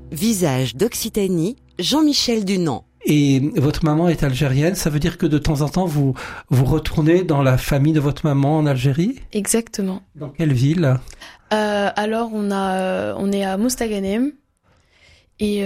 Visage d'Occitanie, Jean-Michel Dunant. Et votre maman est algérienne, ça veut dire que de temps en temps, vous retournez dans la famille de votre maman en Algérie ? Exactement. Dans quelle ville ? Alors, on est à Mostaganem et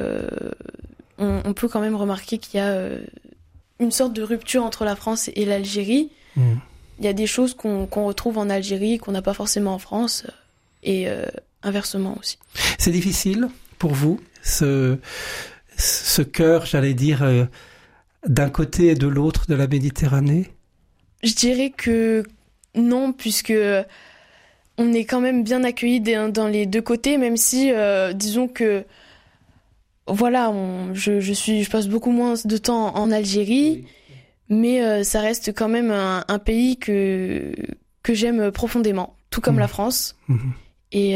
on peut quand même remarquer qu'il y a une sorte de rupture entre la France et l'Algérie. Il y a des choses qu'on retrouve en Algérie qu'on n'a pas forcément en France et inversement aussi. C'est difficile pour vous, ce cœur, j'allais dire, d'un côté et de l'autre de la Méditerranée ? Je dirais que non, puisque on est quand même bien accueillis dans les deux côtés, même si, disons que, voilà, je passe beaucoup moins de temps en Algérie, mais ça reste quand même un pays que j'aime profondément, tout comme la France. Et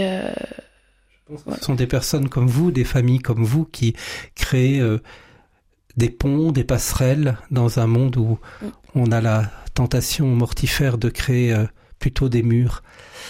ce sont des personnes comme vous, des familles comme vous qui créent des ponts, des passerelles dans un monde où on a la tentation mortifère de créer plutôt des murs.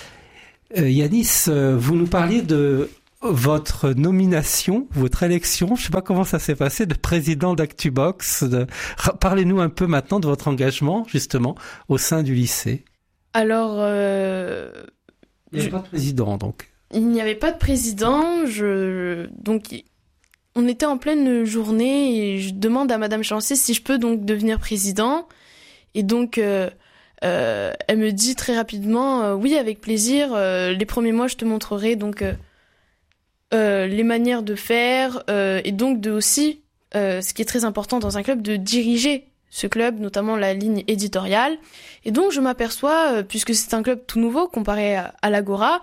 Yanis, vous nous parliez de votre nomination, votre élection, je ne sais pas comment ça s'est passé, de président d'Actubox. Parlez-nous un peu maintenant de votre engagement, justement, au sein du lycée. Alors... il n'y avait pas de président, donc. Il n'y avait pas de président, donc on était en pleine journée et je demande à Madame Chancet si je peux donc devenir président. Et donc elle me dit très rapidement oui, avec plaisir. Les premiers mois je te montrerai donc les manières de faire et donc de aussi ce qui est très important dans un club, de diriger ce club, notamment la ligne éditoriale. Et donc je m'aperçois, puisque c'est un club tout nouveau comparé à l'Agora,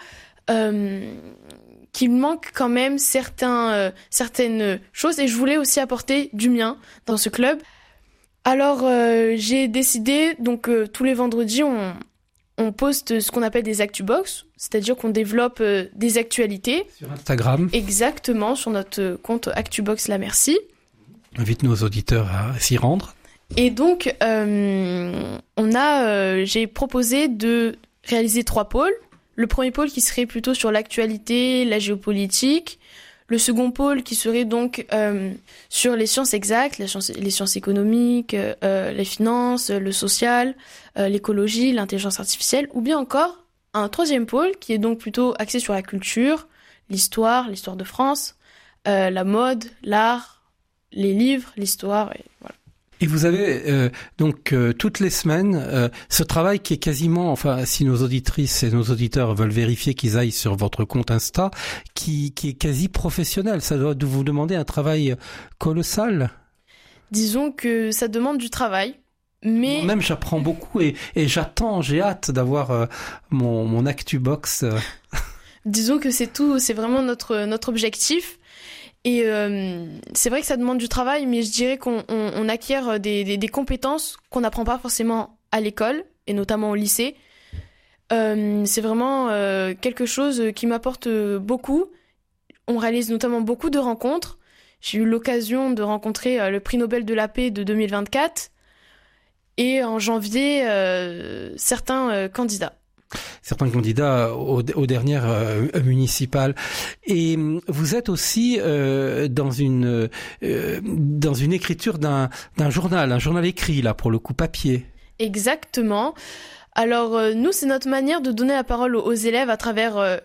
qu'il manque quand même certaines choses et je voulais aussi apporter du mien dans ce club. Alors j'ai décidé, donc tous les vendredis on poste ce qu'on appelle des Actubox, c'est-à-dire qu'on développe des actualités. Sur Instagram. Exactement, sur notre compte Actubox La Merci. Invite nos auditeurs à s'y rendre. Et donc j'ai proposé de réaliser 3 pôles. Le premier pôle qui serait plutôt sur l'actualité, la géopolitique. Le second pôle qui serait donc sur les sciences exactes, les sciences économiques, les finances, le social, l'écologie, l'intelligence artificielle. Ou bien encore un troisième pôle qui est donc plutôt axé sur la culture, l'histoire de France, la mode, l'art, les livres, l'histoire, et voilà. Et vous avez donc toutes les semaines ce travail qui est quasiment, enfin si nos auditrices et nos auditeurs veulent vérifier qu'ils aillent sur votre compte Insta, qui est quasi professionnel. Ça doit vous demander un travail colossal. Disons que ça demande du travail, mais... Moi-même j'apprends beaucoup et j'ai hâte d'avoir mon Actubox. Disons que c'est vraiment notre objectif. Et c'est vrai que ça demande du travail, mais je dirais qu'on acquiert des compétences qu'on n'apprend pas forcément à l'école, et notamment au lycée. C'est vraiment quelque chose qui m'apporte beaucoup. On réalise notamment beaucoup de rencontres. J'ai eu l'occasion de rencontrer le prix Nobel de la paix de 2024 et en janvier, certains candidats. Certains candidats aux dernières municipales. Et vous êtes aussi dans une écriture d'un journal, un journal écrit, là, pour le coup, papier. Exactement. Alors, nous, c'est notre manière de donner la parole aux élèves à travers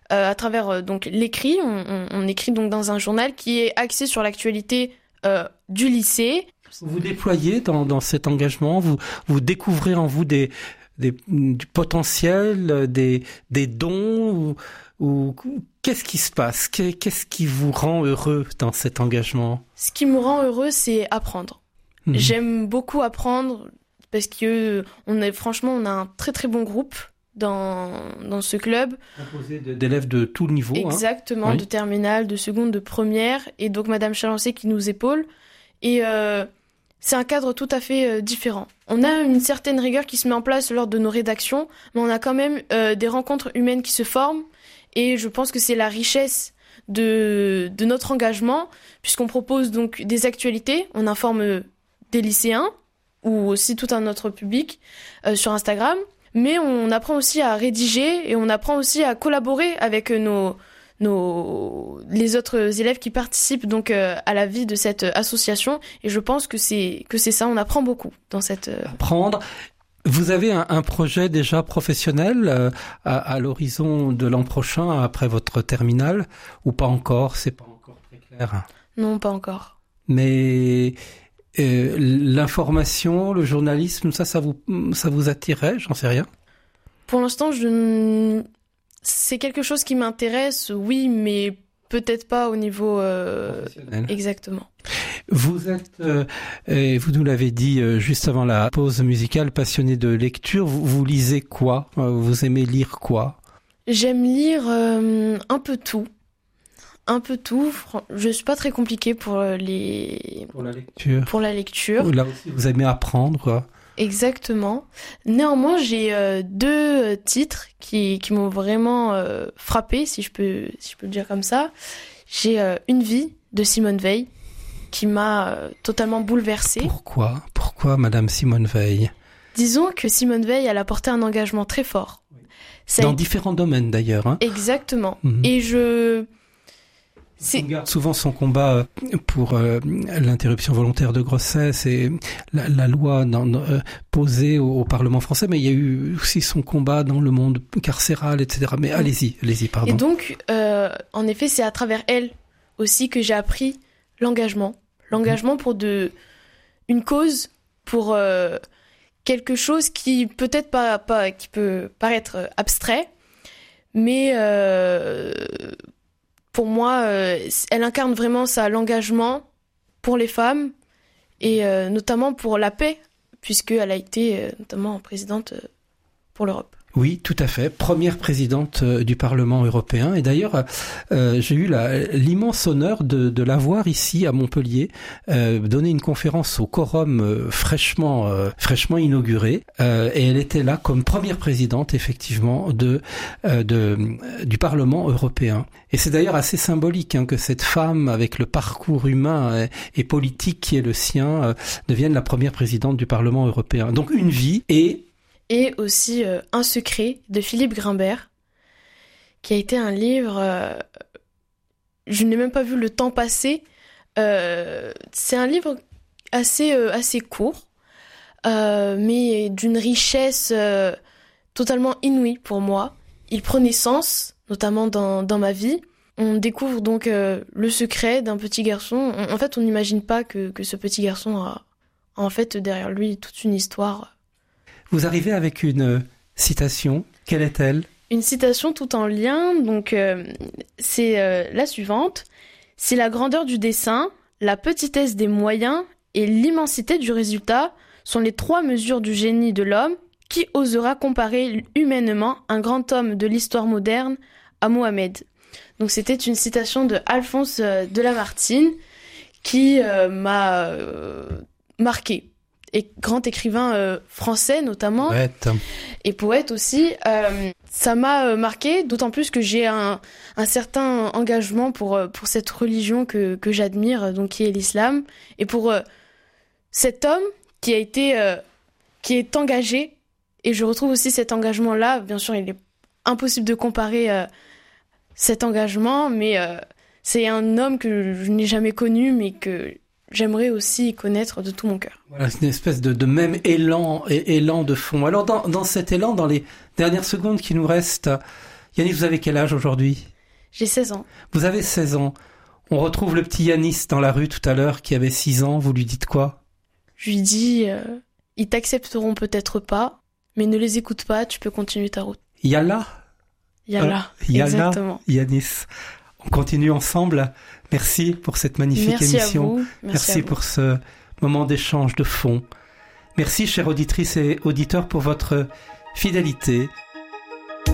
donc l'écrit. On écrit donc dans un journal qui est axé sur l'actualité du lycée. Vous déployez dans cet engagement, vous découvrez en vous du potentiel, des dons ou qu'est-ce qui se passe ? Qu'est-ce qui vous rend heureux dans cet engagement ? Ce qui me rend heureux, c'est apprendre. J'aime beaucoup apprendre parce que on a un très très bon groupe dans ce club. Composé d'élèves de tout niveau. Exactement, oui. De terminale, de seconde, de première. Et donc Madame Chalancé qui nous épaule. Et c'est un cadre tout à fait différent. On a une certaine rigueur qui se met en place lors de nos rédactions, mais on a quand même des rencontres humaines qui se forment, et je pense que c'est la richesse de notre engagement, puisqu'on propose donc des actualités, on informe des lycéens, ou aussi tout un autre public sur Instagram, mais on apprend aussi à rédiger, et on apprend aussi à collaborer avec nos les autres élèves qui participent donc à la vie de cette association. Et je pense que c'est ça, on apprend beaucoup dans cette... Apprendre. Vous avez un projet déjà professionnel à l'horizon de l'an prochain, après votre terminale, ou pas encore? C'est pas encore très clair. Non, pas encore. Mais l'information, le journalisme, ça vous attirait? J'en sais rien. Pour l'instant, c'est quelque chose qui m'intéresse, oui, mais peut-être pas au niveau professionnel. Exactement. Vous êtes, et vous nous l'avez dit juste avant la pause musicale, passionné de lecture. Vous lisez quoi? Vous aimez lire quoi? J'aime lire un peu tout. Un peu tout. Je suis pas très compliquée pour la lecture. Pour la lecture. Là aussi, vous aimez apprendre, quoi. Exactement. Néanmoins, j'ai 2 titres qui m'ont vraiment frappée, si je peux le dire comme ça. J'ai Une vie de Simone Veil qui m'a totalement bouleversée. Pourquoi Madame Simone Veil? Disons que Simone Veil, elle a porté un engagement très fort. Dans différents domaines d'ailleurs. Hein. Exactement. Et on garde souvent son combat pour l'interruption volontaire de grossesse et la loi posée au Parlement français, mais il y a eu aussi son combat dans le monde carcéral, etc. Mais allez-y, pardon. Et donc, en effet, c'est à travers elle aussi que j'ai appris l'engagement pour une cause, pour quelque chose qui peut-être qui peut paraître abstrait, mais pour moi, elle incarne vraiment l'engagement pour les femmes et notamment pour la paix, puisqu'elle a été notamment présidente pour l'Europe. Oui, tout à fait. Première présidente du Parlement européen. Et d'ailleurs, j'ai eu l'immense honneur de la voir ici à Montpellier, donner une conférence au Quorum fraîchement inauguré. Et elle était là comme première présidente, effectivement, du Parlement européen. Et c'est d'ailleurs assez symbolique que cette femme, avec le parcours humain et politique qui est le sien, devienne la première présidente du Parlement européen. Donc une vie et aussi Un secret de Philippe Grimbert, qui a été un livre... je n'ai même pas vu le temps passer. C'est un livre assez court, mais d'une richesse totalement inouïe pour moi. Il prenait sens, notamment dans ma vie. On découvre donc le secret d'un petit garçon. En fait, on n'imagine pas que ce petit garçon a en fait derrière lui toute une histoire. Vous arrivez avec une citation. Quelle est-elle? Une citation tout en lien, donc c'est la suivante. « Si la grandeur du dessein, la petitesse des moyens et l'immensité du résultat sont les 3 mesures du génie de l'homme, qui osera comparer humainement un grand homme de l'histoire moderne à Mohamed ?» Donc c'était une citation de Alphonse de Lamartine qui m'a marquée. Et grand écrivain français notamment, poète. Et poète aussi. Ça m'a marqué, d'autant plus que j'ai un certain engagement pour cette religion que j'admire, donc qui est l'islam, et pour cet homme qui est engagé. Et je retrouve aussi cet engagement-là. Bien sûr, il est impossible de comparer cet engagement, mais c'est un homme que je n'ai jamais connu, mais que j'aimerais aussi connaître de tout mon cœur. Voilà, c'est une espèce de même élan de fond. Alors dans cet élan, dans les dernières secondes qui nous restent, Yanis, vous avez quel âge aujourd'hui? J'ai 16 ans. Vous avez 16 ans. On retrouve le petit Yanis dans la rue tout à l'heure qui avait 6 ans. Vous lui dites quoi? Je lui dis, ils t'accepteront peut-être pas, mais ne les écoute pas, tu peux continuer ta route. Yallah, exactement. Yanis. On continue ensemble. Merci pour cette magnifique émission. À vous. Merci pour ce moment d'échange de fond. Merci, chères auditrices et auditeurs, pour votre fidélité.